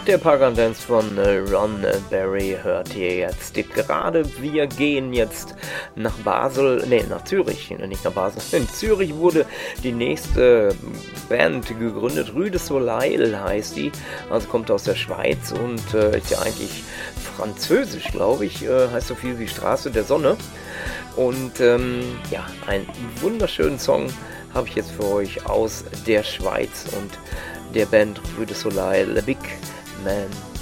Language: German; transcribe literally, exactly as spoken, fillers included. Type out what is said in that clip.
Der Pagan Dance von äh, Ron Berry hört ihr jetzt gerade. Wir gehen jetzt nach Basel, ne, nach Zürich, nicht nach Basel. In Zürich wurde die nächste Band gegründet, Rue de Soleil heißt die, also kommt aus der Schweiz und äh, ist ja eigentlich französisch, glaube ich, äh, heißt so viel wie Straße der Sonne. Und ähm, ja, einen wunderschönen Song habe ich jetzt für euch aus der Schweiz und der Band Rue de Soleil, Le Big Man